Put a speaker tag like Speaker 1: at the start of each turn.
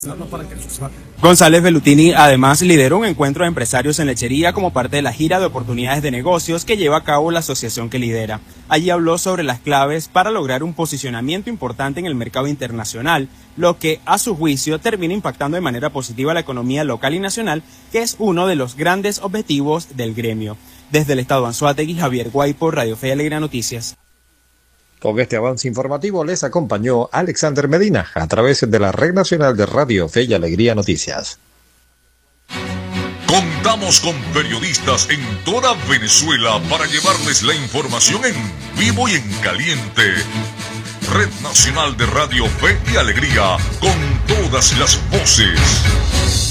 Speaker 1: González Velutini además lideró un encuentro de empresarios en lechería como parte de la gira de oportunidades de negocios que lleva a cabo la asociación que lidera. Allí habló sobre las claves para lograr un posicionamiento importante en el mercado internacional, lo que, a su juicio, termina impactando de manera positiva la economía local y nacional, que es uno de los grandes objetivos del gremio. Desde el estado Anzoátegui, Javier Guaypo, Radio Fe y Alegría Noticias.
Speaker 2: Con este avance informativo les acompañó Alexander Medina a través de la Red Nacional de Radio Fe y Alegría Noticias.
Speaker 3: Contamos con periodistas en toda Venezuela para llevarles la información en vivo y en caliente. Red Nacional de Radio Fe y Alegría, con todas las voces.